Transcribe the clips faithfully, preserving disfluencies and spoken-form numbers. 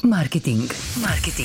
Marketing. Marketing.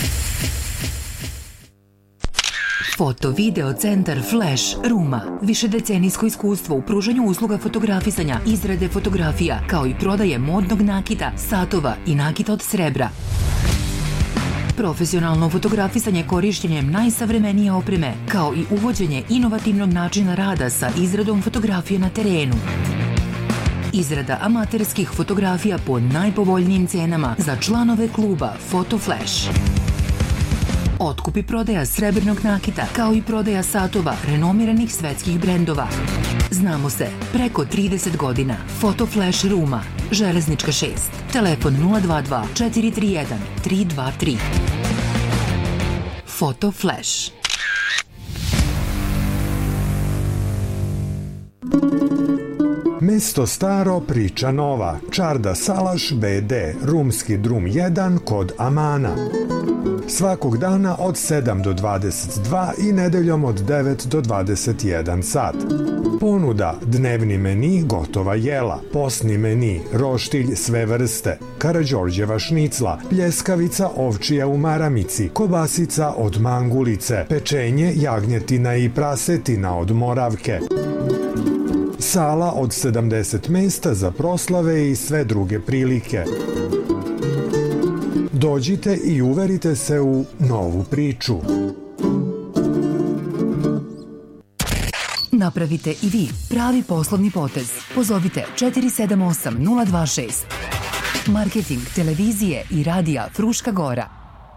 Foto video centar Flash Ruma. Višedecenijsko iskustvo u pružanju usluga fotografisanja, izrade fotografija, kao i prodaje modnog nakita, satova i nakita od srebra. Profesionalno fotografisanje korišćenjem najsavremenije opreme, kao i uvođenje inovativnog načina rada sa izradom fotografije na terenu. Izrada amaterskih fotografija po najpovoljnijim cenama za članove kluba Photo Flash. Otkup i prodaja srebrnog nakita, kao i prodaja satova renomiranih svetskih brendova. Znamo se preko trideset godina. Photo Flash Ruma, Železnička šest. Telefon nula dva dva četiri tri jedan tri dva tri. Photo Flash. Mesto staro, priča nova. Čarda Salaš be de, rumski drum jedan kod Amana. Svakog dana od sedam do dvadeset dva i nedeljom od devet do dvadeset jedan sat. Ponuda: dnevni meni, gotova jela, posni meni, roštilj sve vrste, Karađorđeva šnicla, pljeskavica ovčija u maramici, kobasica od mangulice, pečenje, jagnjetina i prasetina od Moravke. Sala od sedamdeset mesta za proslave i sve druge prilike. Dođite i uverite se u novu priču. Napravite i vi pravi poslovni potez. Pozovite četiri sedam osam nula dva šest. Marketing televizije i radija Fruška Gora.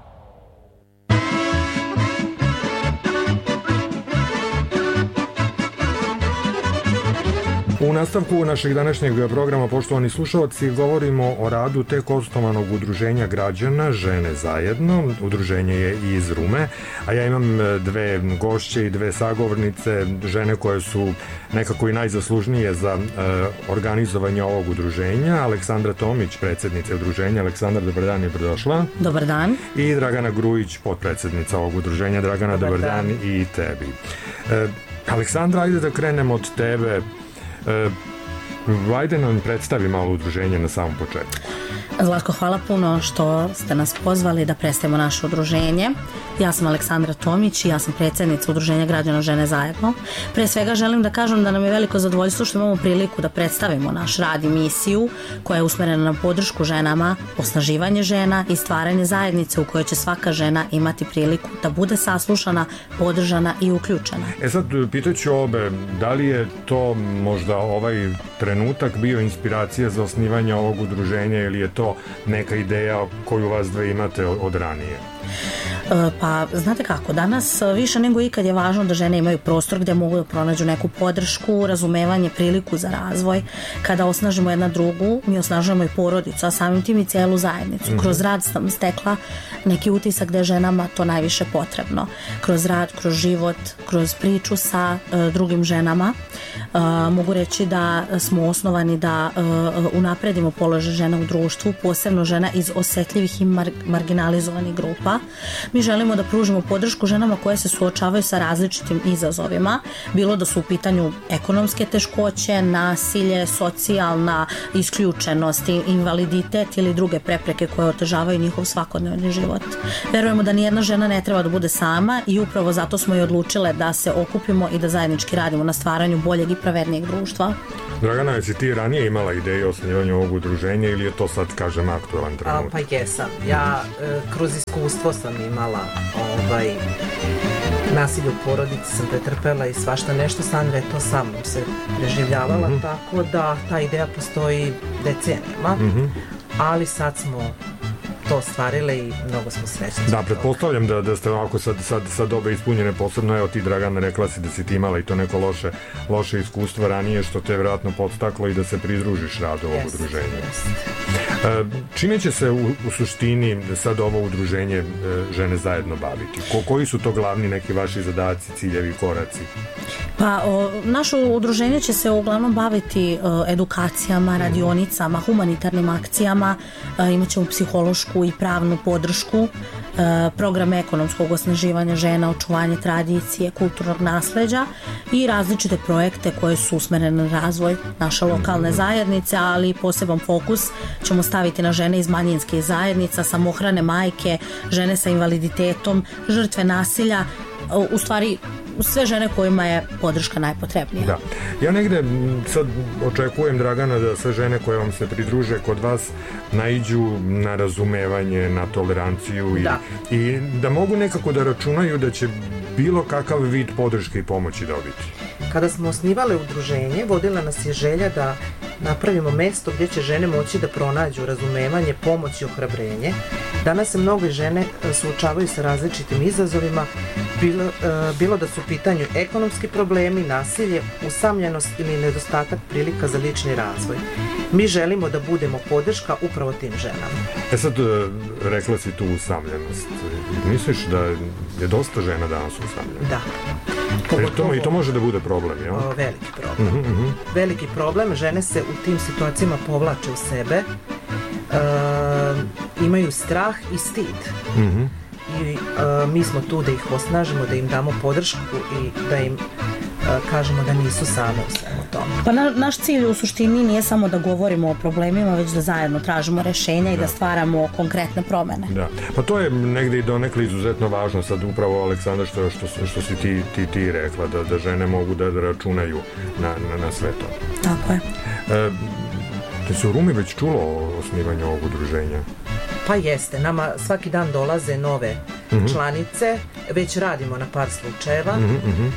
U nastavku našeg današnjeg programa, poštovani slušalci, govorimo o radu tek osnovanog udruženja građana Žene zajedno. Udruženje je iz Rume, a ja imam dve gošće i dve sagovornice, žene koje su nekako i najzaslužnije za uh, organizovanje ovog udruženja. Aleksandra Tomić, predsjednica udruženja. Aleksandra, dobar dan i dobrodošla. Dobar dan. I Dragana Grujić, potpredsjednica ovog udruženja. Dragana, dobar, dobar dan. dan i tebi. Uh, Aleksandra, ajde da krenemo od tebe. Uh, ajde nam predstavi malo udruženje na samom početku. Zlatko, hvala puno što ste nas pozvali da predstavimo naše udruženje. Ja sam Aleksandra Tomić i ja sam predsjednica udruženja građana Žene zajedno. Pre svega želim da kažem da nam je veliko zadovoljstvo što imamo priliku da predstavimo naš rad i misiju koja je usmerena na podršku ženama, osnaživanje žena i stvaranje zajednice u kojoj će svaka žena imati priliku da bude saslušana, podržana i uključena. E sad, pitaću obe, da li je to možda ovaj trenutak bio inspiracija za osnivanje ovog udruženja ili je to neka ideja koju vas dve imate od ranije? Pa, znate kako, danas više nego ikad je važno da žene imaju prostor gdje mogu da pronađu neku podršku, razumevanje, priliku za razvoj. Kada osnažimo jedna drugu, mi osnažujemo i porodicu, a samim tim i celu zajednicu. Mm-hmm. Kroz rad sam stekla neki utisak gdje je ženama to najviše potrebno. Kroz rad, kroz život, kroz priču sa uh, drugim ženama. Uh, mogu reći da smo osnovani da uh, unapredimo položaj žena u društvu, posebno žena iz osetljivih i mar- marginalizovanih grupa. Mi želimo da pružimo podršku ženama koje se suočavaju sa različitim izazovima, bilo da su u pitanju ekonomske teškoće, nasilje, socijalna isključenost, invaliditet ili druge prepreke koje otežavaju njihov svakodnevni život. Verujemo da nijedna žena ne treba da bude sama i upravo zato smo i odlučile da se okupimo i da zajednički radimo na stvaranju boljeg i pravednijeg društva. Dragana, jesi ti ranije imala ideju o osnivanju ovog udruženja ili je to sad, kažem, aktualan trenutak? Pa jesam. Ja e, kroz iskustvo sam imala ovaj, nasilje u porodici, sam pretrpela i svašta nešto. Sandra je to sa mnom se preživljavala, mm-hmm. tako da ta ideja postoji decenijama, mm-hmm. ali sad smo to ostvarile i mnogo smo srećni. Da, pretpostavljam da, da ste ovako sad, sad, sad obe ispunjene, posebno evo ti, Dragana, rekla si da si ti imala i to neko loše, loše iskustvo ranije što te je vjerojatno podstaklo i da se pridružiš radu ovog yes, udruženja. Yes. Čime će se u, u suštini sad ovo udruženje Žene zajedno baviti? Ko, koji su to glavni neki vaši zadaci, ciljevi, koraci? Pa o, naše udruženje će se uglavnom baviti o, edukacijama, radionicama, humanitarnim akcijama, o, imat ćemo psihološku i pravnu podršku, o, programe ekonomskog osnaživanja žena, očuvanje tradicije, kulturnog nasleđa i različite projekte koje su usmerene na razvoj naše lokalne zajednice, ali poseban fokus ćemo staviti na žene iz manjinskih zajednica, samohrane majke, žene sa invaliditetom, žrtve nasilja, u stvari sve žene kojima je podrška najpotrebnija. Da. Ja negde sad očekujem, Dragana, da sve žene koje vam se pridruže kod vas naiđu na razumevanje, na toleranciju i da. i da mogu nekako da računaju da će bilo kakav vid podrške i pomoći dobiti. Kada smo osnivali udruženje, vodila nas je želja da napravimo mesto gdje će žene moći da pronađu razumevanje, pomoć i ohrabrenje. Danas se mnoge žene suočavaju sa različitim izazovima, bilo, bilo da su u pitanju ekonomski problemi, nasilje, usamljenost ili nedostatak prilika za lični razvoj. Mi želimo da budemo podrška upravo tim ženama. E sad, rekla si tu usamljenost. Misliš da je dosta žena danas usamljena? Da. E, to, I to može da bude problem, jel? O, veliki problem. Uh-huh, uh-huh. Veliki problem, žene se u tim situacijama povlače u sebe, e, imaju strah i stid. Uh-huh. I e, mi smo tu da ih osnažimo, da im damo podršku i da im e, kažemo da nisu same u svemu tome. Pa na, naš cilj u suštini nije samo da govorimo o problemima, već da zajedno tražimo rešenja i da, da stvaramo konkretne promene. Da. Pa to je negde i donekle izuzetno važno, sad upravo, Aleksandra, što, što, što si ti, ti, ti rekla, da, da žene mogu da računaju na, na, na sve to. Tako je. E, te se u Rumi već čulo o osnivanju ovog udruženja? Pa jeste, nama svaki dan dolaze nove uh-huh. članice, već radimo na par slučajeva. Uh-huh.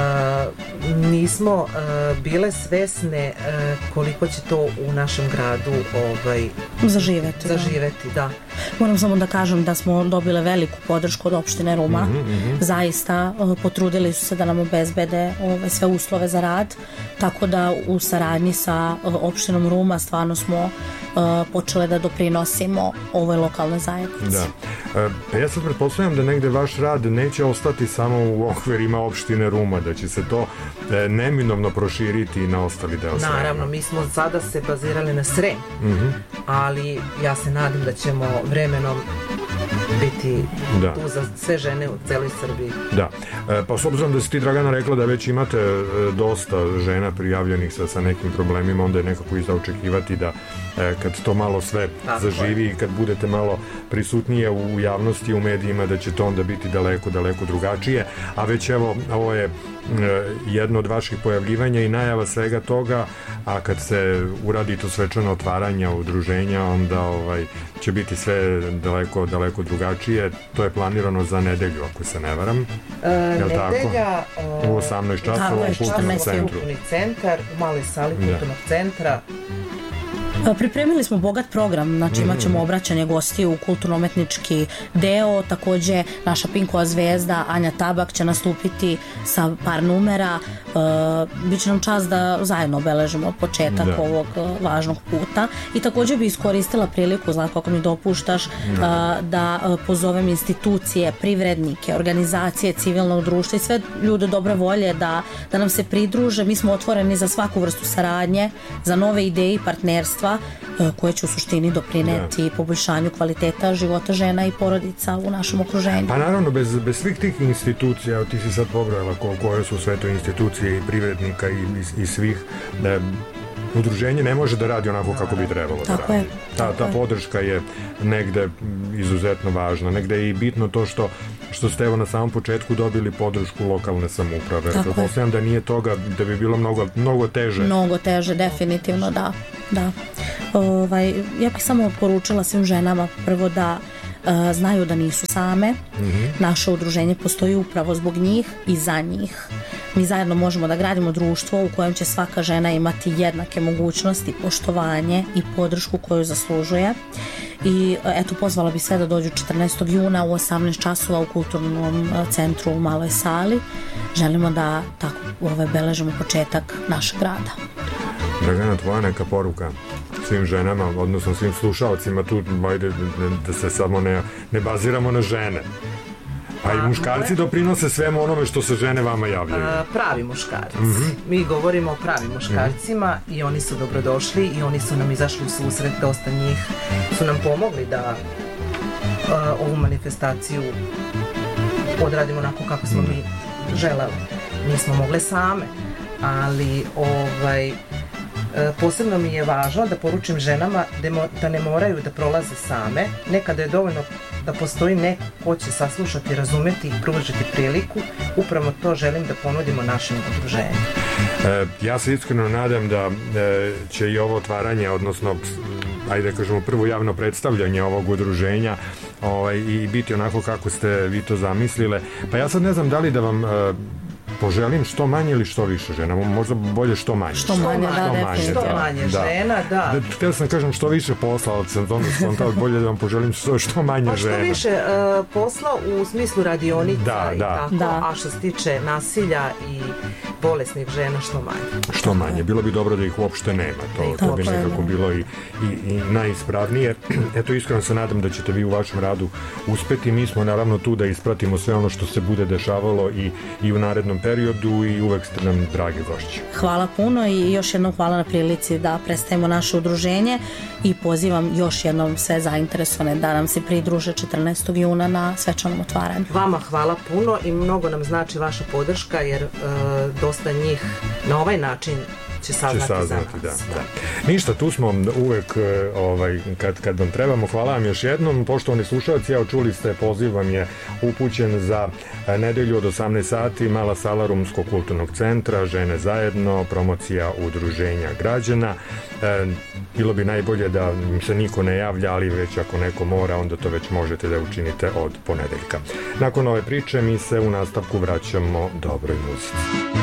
Uh, nismo uh, bile svesne uh, koliko će to u našem gradu ovaj, zaživeti. zaživeti da. Da. Moram samo da kažem da smo dobile veliku podršku od opštine Ruma. Uh-huh. Zaista uh, potrudili su se da nam obezbede ovaj, sve uslove za rad, tako da u saradnji sa uh, opštinom Ruma stvarno smo uh, počele da doprinosimo ovoj lokalnoj zajednici. Da. E, ja sad pretpostavljam da negde vaš rad neće ostati samo u okvirima opštine Ruma, da će se to e, neminovno proširiti na ostali deo Srema. Naravno, mi smo sada se bazirali na Srem, uh-huh. ali ja se nadam da ćemo vremenom biti da. tu za sve žene u celoj Srbiji. Da. E, pa s obzirom da si ti, Dragana, rekla da već imate e, dosta žena prijavljenih sa, sa nekim problemima, onda je nekako i za očekivati da e, kad to malo sve Tako zaživi je. i kad budete malo prisutnije u javnosti, u medijima, da će to onda biti daleko, daleko drugačije. A već evo, ovo je jedno od vaših pojavljivanja i najava svega toga, a kad se uradi to svečano otvaranje udruženja, onda ovaj, će biti sve daleko, daleko drugačije. To je planirano za nedelju, ako se ne varam. E, nedelja u osamnaest časova u kulturnom centru. Kulturni centar, u maloj sali kulturnog da. centra. Pripremili smo bogat program, znači imat ćemo obraćanje gostiju u kulturno-umetnički deo, takođe naša Pinkova zvezda Anja Tabak će nastupiti sa par numera, uh, bit će nam čast da zajedno obeležimo početak da. ovog uh, važnog puta i takođe bi iskoristila priliku, Zlatko, ako mi dopuštaš, da, uh, da uh, pozovem institucije, privrednike, organizacije civilnog društva i sve ljude dobre volje da, da nam se pridruže. Mi smo otvoreni za svaku vrstu saradnje, za nove ideje i partnerstva koje će u suštini doprineti da. poboljšanju kvaliteta života žena i porodica u našem okruženju. Pa naravno, bez, bez svih tih institucija, ti si sad pobrojala ko, koje su sve to institucije i privrednika i, i, i svih, da, udruženje ne može da radi onako kako bi trebalo da radi. Ta, ta podrška je negde izuzetno važna. Negde je i bitno to što, što ste evo na samom početku dobili podršku lokalne samouprave. Pretpostavljam da nije toga, da bi bilo mnogo, mnogo teže. Mnogo teže, definitivno, da. da. Ovaj, ja bih samo poručila svim ženama prvo da uh, znaju da nisu same. Mm-hmm. Naše udruženje postoji upravo zbog njih i za njih. Mi zajedno možemo da gradimo društvo u kojem će svaka žena imati jednake mogućnosti, poštovanje i podršku koju zaslužuje. I eto, pozvala bi sve da dođu četrnaestog juna u osamnaest časova u kulturnom centru u Maloj sali. Želimo da tako ove, beležimo početak našeg rada. Dragana, tvoja neka poruka svim ženama, odnosno svim slušalcima tu, ajde da se samo ne, ne baziramo na žene. A i muškarci doprinose svemu onome što se žene vama javljaju? A, pravi muškarci. Mm-hmm. Mi govorimo o pravim muškarcima mm-hmm. i oni su dobrodošli i oni su nam izašli u susret, dosta njih su nam pomogli da a, ovu manifestaciju odradimo onako kako smo mm-hmm. mi želeli. Nismo mogle same, ali ovaj, posebno mi je važno da poručim ženama da ne moraju da prolaze same. Nekada je dovoljno da postoji neko ko će saslušati, razumeti i pružiti priliku. Upravo to želim da ponudimo našim udruženju. E, ja se iskreno nadam da e, će i ovo otvaranje, odnosno ajde kažemo prvo javno predstavljanje ovog udruženja ovaj, i biti onako kako ste vi to zamislile. Pa ja sad ne znam da li da vam e, poželim što manje ili što više žena, možda bolje što manje. Što manje, da, što manje, što manje da. žena, da. da. Htio sam kažem što više posla, ali sam onda spontano bolje da vam poželim što, što manje pa što žena. Pa što više uh, posla u smislu radionica da, i da. tako, da. A što se tiče nasilja i bolesnih žena, što manje. Što manje, bilo bi dobro da ih uopšte nema, to, to bi nekako bilo i, i, i najispravnije. Eto, iskreno se nadam da ćete vi u vašem radu uspeti, mi smo naravno tu da ispratimo sve ono što se bude dešavalo i, i u narednom periodu i uvek ste nam drage gošće. Hvala puno i još jednom hvala na prilici da predstavimo naše udruženje i pozivam još jednom sve zainteresovane da nam se pridruže četrnaestog juna na svečanom otvaranju. Vama hvala puno i mnogo nam znači vaša podrška jer e, dosta njih na ovaj način će saznati, će saznati za nas. Da, da. Ništa, tu smo uvek ovaj, kad, kad vam trebamo. Hvala vam još jednom. Poštovani slušalci, evo čuli ste, poziv vam je upućen za nedelju od osamnaest sati, mala sala Rumskog kulturnog centra, žene zajedno, promocija udruženja građana. E, bilo bi najbolje da se niko ne javlja, ali već ako neko mora, onda to već možete da učinite od ponedeljka. Nakon ove priče mi se u nastavku vraćamo dobroj muzici.